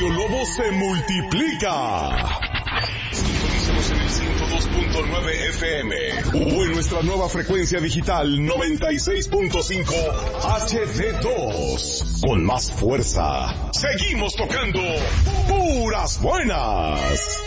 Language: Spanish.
Radio Lobo se multiplica. Sintonízanos en el 102.9 FM o en nuestra nueva frecuencia digital 96.5 HD2. Con más fuerza, seguimos tocando puras buenas.